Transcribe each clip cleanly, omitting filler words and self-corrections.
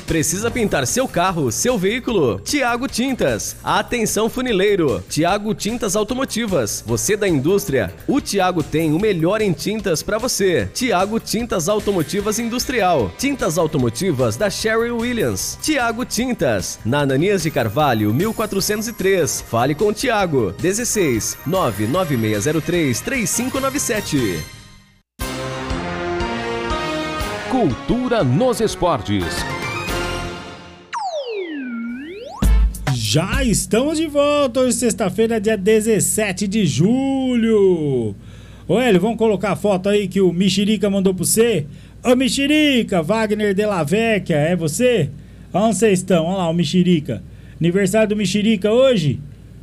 Precisa pintar seu carro, seu veículo? Thiago Tintas. Atenção funileiro. Thiago Tintas Automotivas. Você da indústria? O Thiago tem o melhor em tintas para você. Thiago Tintas Automotivas Industrial. Tintas automotivas da Sherwin Williams. Thiago Tintas. Na Ananias de Carvalho, 1403. Fale com o Thiago. 16 99603 3597. Cultura nos esportes. Já estamos de volta hoje, sexta-feira, dia 17 de julho. Ô Hélio, vamos colocar a foto aí que o Mexerica mandou pra você? Ô Mexerica, Wagner de la Vecchia, é você? Onde vocês estão? Olha lá o Mexerica. Aniversário do Mexerica hoje?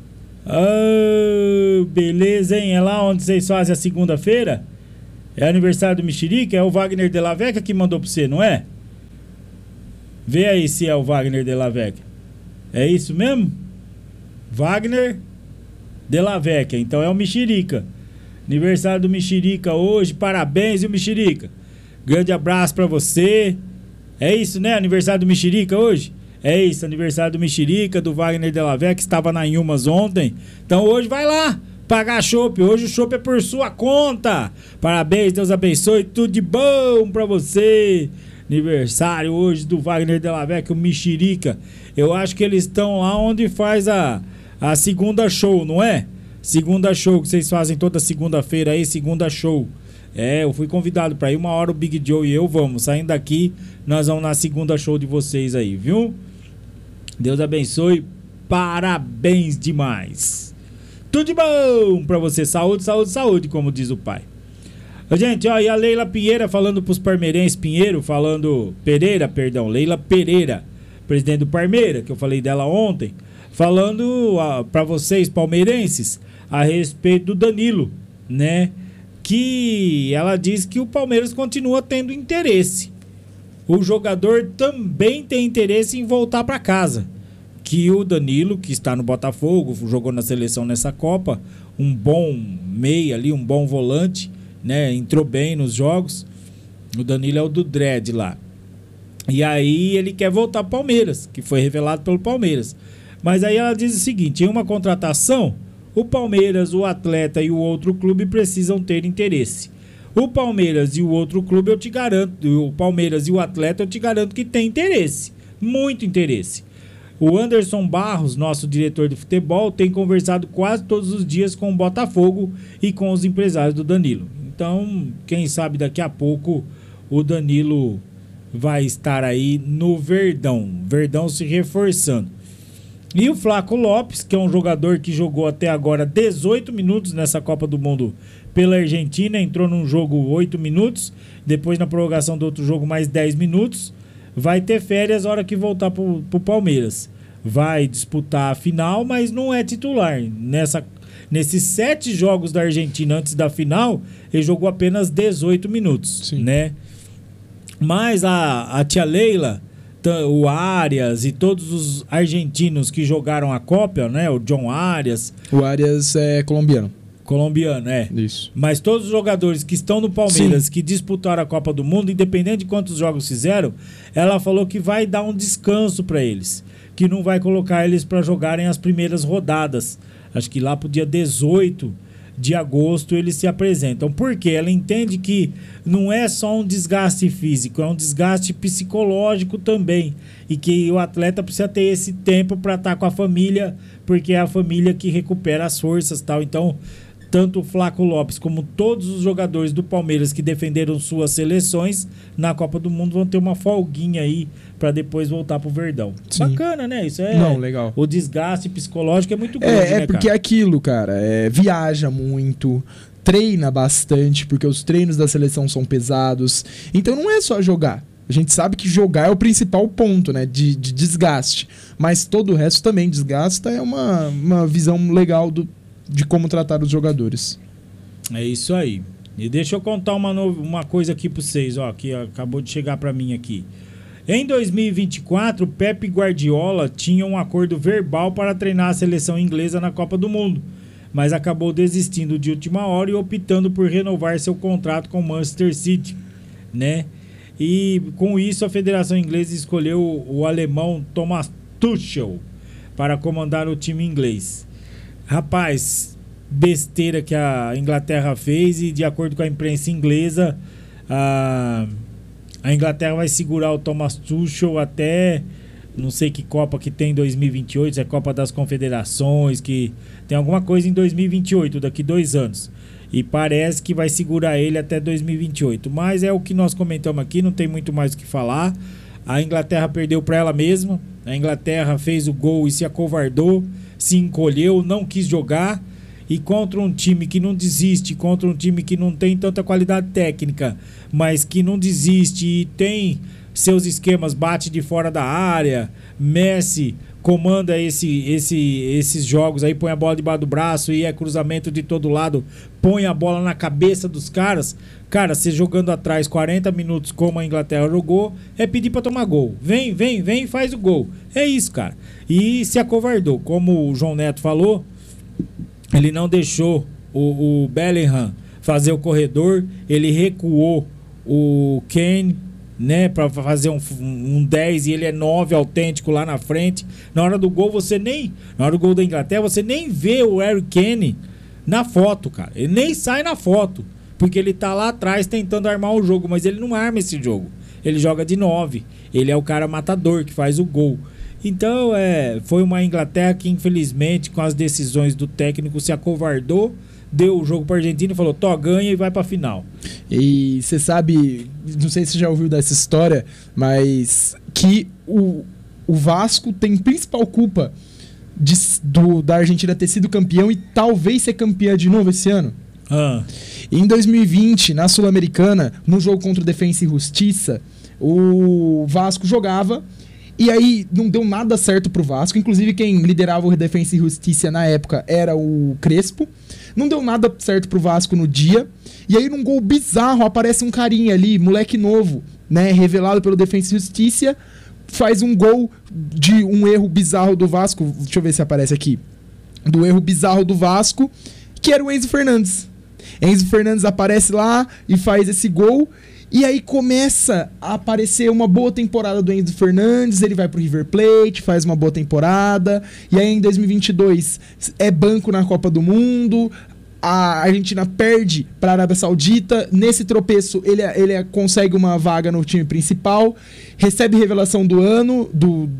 Beleza, hein? É lá onde vocês fazem a segunda-feira? É aniversário do Mexerica? É o Wagner de la Vecchia que mandou pra você, não é? Vê aí se é o Wagner de la Vecchia. É isso mesmo? Wagner de la Vecchia. Então é o Mexerica. Aniversário do Mexerica hoje. Parabéns, viu, Mexerica? Grande abraço pra você. É isso, né? Aniversário do Mexerica hoje? É isso, aniversário do Mexerica, do Wagner de la Vecchia, que estava na Inhumas ontem. Então hoje vai lá pagar chopp. Hoje o chopp é por sua conta. Parabéns, Deus abençoe. Tudo de bom pra você. Aniversário hoje do Wagner de la Vecchia, o Mexerica. Eu acho que eles estão lá onde faz a segunda show, não é? Segunda show que vocês fazem toda segunda-feira aí, segunda show. É, eu fui convidado pra ir. Uma hora o Big Joe e eu vamos. Saindo daqui, nós vamos na segunda show de vocês aí, viu? Deus abençoe. Parabéns demais. Tudo de bom pra você. Saúde, saúde, saúde, como diz o pai. Gente, ó, e a Leila Pinheira falando pros parmeirenses, Leila Pereira, presidente do Parmeira, que eu falei dela ontem, falando pra vocês, palmeirenses, a respeito do Danilo, né? Que ela diz que o Palmeiras continua tendo interesse. O jogador também tem interesse em voltar pra casa. Que o Danilo, que está no Botafogo, jogou na seleção nessa Copa, um bom meia ali, um bom volante, né? Entrou bem nos jogos. O Danilo é o do Dredd lá. E aí ele quer voltar pro Palmeiras, que foi revelado pelo Palmeiras. Mas aí ela diz o seguinte: em uma contratação, o Palmeiras, o atleta e o outro clube precisam ter interesse. O Palmeiras e o outro clube, eu te garanto, o Palmeiras e o atleta, eu te garanto que tem interesse, muito interesse. O Anderson Barros, nosso diretor de futebol, tem conversado quase todos os dias com o Botafogo e com os empresários do Danilo. Então, quem sabe daqui a pouco o Danilo vai estar aí no Verdão. Verdão se reforçando. E o Flaco Lopes, que é um jogador que jogou até agora 18 minutos nessa Copa do Mundo pela Argentina, entrou num jogo 8 minutos, depois na prorrogação do outro jogo mais 10 minutos, vai ter férias na hora que voltar pro Palmeiras. Vai disputar a final, mas não é titular. Nesses 7 jogos da Argentina antes da final, ele jogou apenas 18 minutos, né? Mas a tia Leila, o Arias e todos os argentinos que jogaram a Copa, né? O John Arias. O Arias é colombiano. Colombiano, é. Isso. Mas todos os jogadores que estão no Palmeiras, que disputaram a Copa do Mundo, independente de quantos jogos fizeram, ela falou que vai dar um descanso para eles. Que não vai colocar eles para jogarem as primeiras rodadas. Acho que lá pro dia 18 de agosto eles se apresentam. Por quê? Ela entende que não é só um desgaste físico, é um desgaste psicológico também. E que o atleta precisa ter esse tempo para estar com a família, porque é a família que recupera as forças e tal. Então, tanto o Flaco Lopes como todos os jogadores do Palmeiras que defenderam suas seleções na Copa do Mundo vão ter uma folguinha aí para depois voltar pro Verdão. Sim. Bacana, né? Isso é. Não, legal. O desgaste psicológico é muito grande, né, porque cara? é aquilo, cara. Viaja muito, treina bastante, porque os treinos da seleção são pesados. Então não é só jogar. A gente sabe que jogar é o principal ponto, né? De desgaste. Mas todo o resto também desgasta. É uma visão legal de como tratar os jogadores. É isso aí. E deixa eu contar uma coisa aqui para vocês, ó, que acabou de chegar para mim aqui. Em 2024, Pep Guardiola tinha um acordo verbal para treinar a seleção inglesa na Copa do Mundo, mas acabou desistindo de última hora e optando por renovar seu contrato com o Manchester City, né? E com isso a Federação Inglesa escolheu o alemão Thomas Tuchel para comandar o time inglês. Rapaz, besteira que a Inglaterra fez, e de acordo com a imprensa inglesa, a Inglaterra vai segurar o Thomas Tuchel até não sei que Copa que tem em 2028, se é Copa das Confederações, que tem alguma coisa em 2028, daqui 2 anos. E parece que vai segurar ele até 2028. Mas é o que nós comentamos aqui, não tem muito mais o que falar. A Inglaterra perdeu para ela mesma. A Inglaterra fez o gol e se acovardou, se encolheu, não quis jogar. E contra um time que não desiste, contra um time que não tem tanta qualidade técnica, mas que não desiste e tem seus esquemas, bate de fora da área, Messi comanda esses jogos aí, põe a bola debaixo do braço e é cruzamento de todo lado, põe a bola na cabeça dos caras. Cara, você jogando atrás 40 minutos como a Inglaterra jogou, é pedir pra tomar gol. Vem e faz o gol. É isso, cara. E se acovardou. Como o João Neto falou, ele não deixou o Bellingham fazer o corredor, ele recuou o Kane, né, para fazer um 10, e ele é 9 autêntico lá na frente. Na hora do gol na hora do gol da Inglaterra, você nem vê o Harry Kane na foto, cara. Ele nem sai na foto, porque ele tá lá atrás tentando armar o jogo, mas ele não arma esse jogo. Ele joga de 9. Ele é o cara matador que faz o gol. Então, foi uma Inglaterra que, infelizmente, com as decisões do técnico, se acovardou, deu o jogo para a Argentina e falou, ganha e vai para a final. E você sabe, não sei se você já ouviu dessa história, mas que o Vasco tem principal culpa da Argentina ter sido campeão e talvez ser campeã de novo esse ano. Em 2020, na Sul-Americana, no jogo contra o Defensa e Justiça, o Vasco jogava. E aí não deu nada certo pro Vasco. Inclusive quem liderava o Defensa e Justiça na época era o Crespo. Não deu nada certo pro Vasco no dia. E aí num gol bizarro aparece um carinha ali, moleque novo, né, revelado pelo Defensa e Justiça, faz um gol de um erro bizarro do Vasco. Deixa eu ver se aparece aqui. Do erro bizarro do Vasco, que era o Enzo Fernandes. Enzo Fernandes aparece lá e faz esse gol. E aí começa a aparecer uma boa temporada do Enzo Fernandes, ele vai pro River Plate, faz uma boa temporada, e aí em 2022 é banco na Copa do Mundo, a Argentina perde para a Arábia Saudita, nesse tropeço ele consegue uma vaga no time principal, recebe revelação do ano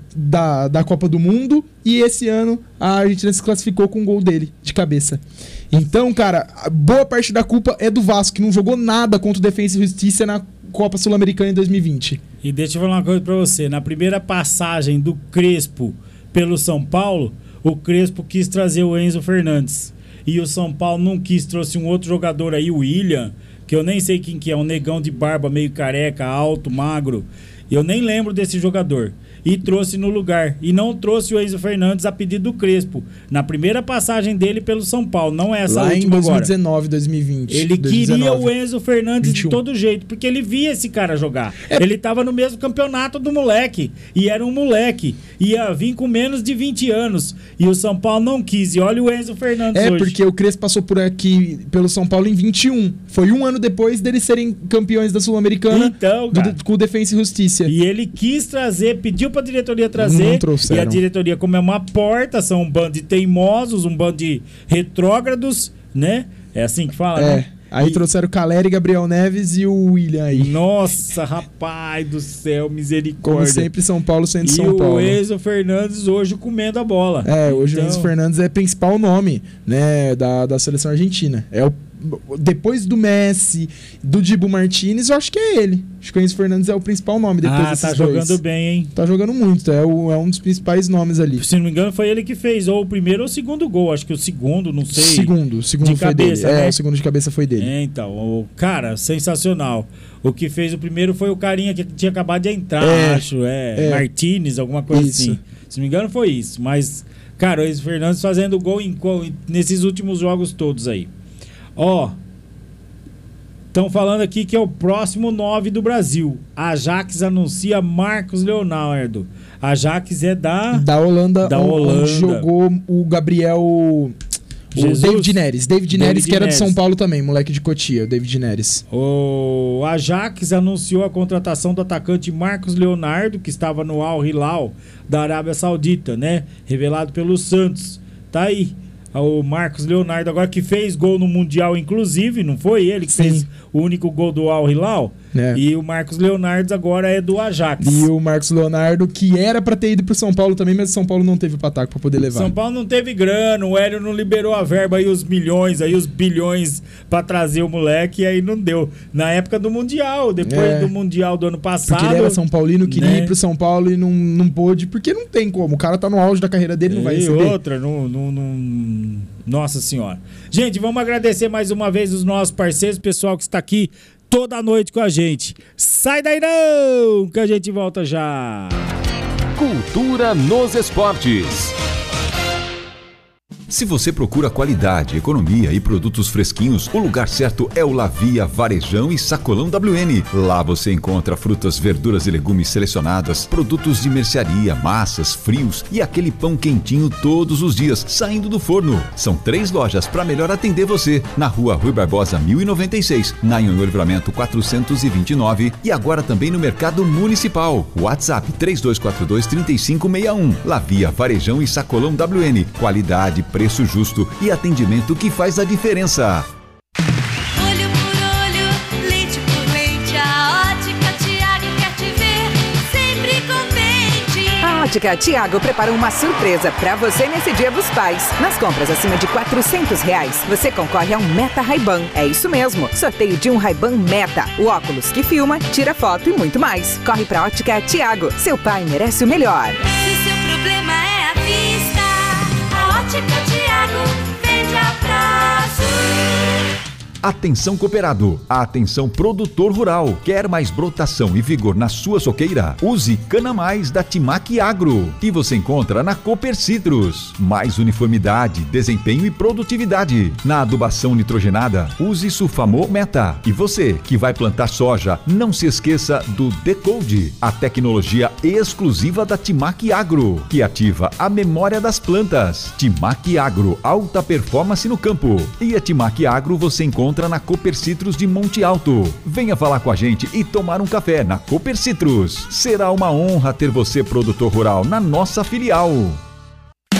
da Copa do Mundo, e esse ano a Argentina se classificou com um gol dele, de cabeça. Então, cara, boa parte da culpa é do Vasco, que não jogou nada contra o Defensa e Justiça na Copa Sul-Americana em 2020. E deixa eu falar uma coisa pra você. Na primeira passagem do Crespo pelo São Paulo, o Crespo quis trazer o Enzo Fernandes. E o São Paulo não quis, trouxe um outro jogador aí, o William, que eu nem sei quem que é, um negão de barba, meio careca, alto, magro. Eu nem lembro desse jogador. E trouxe no lugar. E não trouxe o Enzo Fernandes a pedido do Crespo. Na primeira passagem dele pelo São Paulo. Não é essa lá última agora. Lá em 2019, 2020. Ele 2019. queria o Enzo Fernandes 21. de todo jeito. Porque ele via esse cara jogar. Ele tava no mesmo campeonato do moleque. E era um moleque. Ia vir com menos de 20 anos. E o São Paulo não quis. E olha o Enzo Fernandes hoje. Porque o Crespo passou por aqui pelo São Paulo em 21. Foi um ano depois deles serem campeões da Sul-Americana. Então, com o Defensa e Justiça. E ele quis trazer, pediu pra diretoria trazer. Não trouxeram. E a diretoria, como é uma porta, são um bando de teimosos, um bando de retrógrados, né? É assim que fala, né? Aí trouxeram o Caleri, Gabriel Neves e o William aí. Nossa, rapaz do céu, misericórdia. Como sempre, São Paulo sendo São Paulo. E o Enzo Fernandes hoje comendo a bola. Hoje o Enzo Fernandes é o principal nome, né, da seleção argentina. Depois do Messi, do Dibu Martínez, eu acho que é ele. Acho que o Enzo Fernandes é o principal nome depois desses tá dois. Jogando bem, hein? Tá jogando muito, é um dos principais nomes ali. Se não me engano, foi ele que fez ou o primeiro ou o segundo gol. Acho que o segundo, não sei. Segundo de foi cabeça, dele. né? O segundo de cabeça foi dele. Então, cara, sensacional. O que fez o primeiro foi o carinha que tinha acabado de entrar, acho. Martínez, alguma coisa isso. assim. Se não me engano, foi isso. Mas, cara, o Enzo Fernandes fazendo gol nesses últimos jogos todos aí. Estão falando aqui que é o próximo 9 do Brasil. Ajax anuncia Marcos Leonardo. Ajax é da Holanda. Da Holanda. Onde jogou o Gabriel Jesus? David Neres. David Neres, que era do Neres. São Paulo também, moleque de Cotia, o David Neres. O Ajax anunciou a contratação do atacante Marcos Leonardo, que estava no Al Hilal da Arábia Saudita, né? Revelado pelo Santos. Tá aí. O Marcos Leonardo, agora que fez gol no Mundial, inclusive, não foi ele que Sim. fez o único gol do Al Hilal? É. E o Marcos Leonardo agora é do Ajax. E o Marcos Leonardo, que era pra ter ido pro São Paulo também, mas o São Paulo não teve pataco pra poder levar. São Paulo não teve grana, o Hélio não liberou a verba aí, os milhões, aí os bilhões pra trazer o moleque, e aí não deu. Na época do Mundial, depois do Mundial do ano passado... Porque ele era São Paulino, queria né? ir pro São Paulo e não pôde, porque não tem como. O cara tá no auge da carreira dele, não vai E receber. outra, Nossa Senhora. Gente, vamos agradecer mais uma vez os nossos parceiros, o pessoal que está aqui toda noite com a gente. Sai daí não, que a gente volta já. Cultura nos esportes. Se você procura qualidade, economia e produtos fresquinhos, o lugar certo é o Lavia Varejão e Sacolão WN. Lá você encontra frutas, verduras e legumes selecionadas, produtos de mercearia, massas, frios e aquele pão quentinho todos os dias, saindo do forno. São 3 lojas para melhor atender você. Na rua Rui Barbosa 1096, na Anhonho Livramento 429 e agora também no Mercado Municipal. WhatsApp 3242-3561. Lavia Varejão e Sacolão WN. Qualidade, preço justo e atendimento que faz a diferença. Olho por olho, leite por leite, a Ótica Tiago quer te ver sempre contente. A Ótica Tiago preparou uma surpresa pra você nesse Dia dos Pais. Nas compras acima de R$400, você concorre a um Meta Ray-Ban. É isso mesmo, sorteio de um Ray-Ban Meta, o óculos que filma, tira foto e muito mais. Corre pra Ótica Tiago, seu pai merece o melhor. Se seu problema é a vista, a Ótica Tiago vende a prazo. Atenção cooperado, atenção produtor rural. Quer mais brotação e vigor na sua soqueira? Use Cana Mais da Timac Agro, que você encontra na Cooper Citrus. Mais uniformidade, desempenho e produtividade. Na adubação nitrogenada, use Sulfamo Meta. E você que vai plantar soja, não se esqueça do Decode, a tecnologia exclusiva da Timac Agro, que ativa a memória das plantas. Timac Agro, alta performance no campo. E a Timac Agro você encontra na Cooper Citrus de Monte Alto. Venha falar com a gente e tomar um café na Cooper Citrus. Será uma honra ter você, produtor rural, na nossa filial.